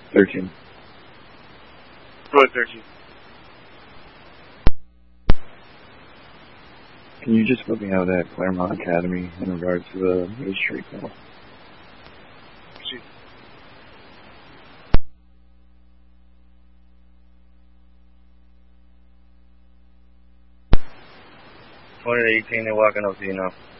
13. Go ahead, 13. Can you just put me out at Claremont Academy in regards to the Main Street call? Proceed. They're walking up to you now.